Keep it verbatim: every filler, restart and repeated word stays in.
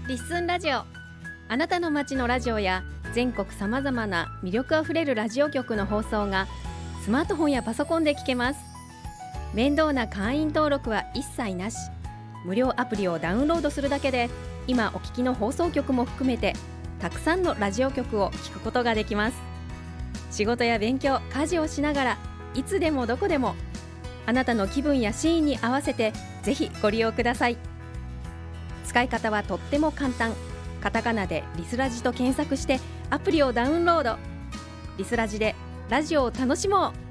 リッスンラジオ。あなたの街のラジオや全国さまざまな魅力あふれるラジオ局の放送がスマートフォンやパソコンで聞けます。面倒な会員登録は一切なし。無料アプリをダウンロードするだけで今お聞きの放送局も含めてたくさんのラジオ局を聞くことができます。仕事や勉強、家事をしながらいつでもどこでもあなたの気分やシーンに合わせてぜひご利用ください。使い方はとっても簡単。カタカナでリスラジと検索してアプリをダウンロード。リスラジでラジオを楽しもう。